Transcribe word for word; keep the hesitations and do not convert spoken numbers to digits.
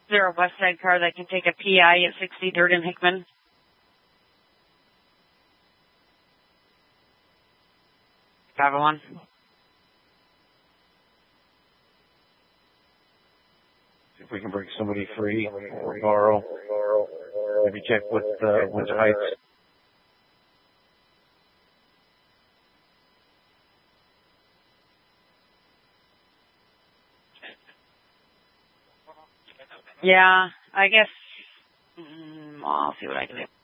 there a West Side car that can take a P I at sixty Dirt and Hickman? Have one? See if we can break somebody free or borrow. Maybe check with uh, Windsor Heights. Yeah, I guess. Mm, I'll see what I can do.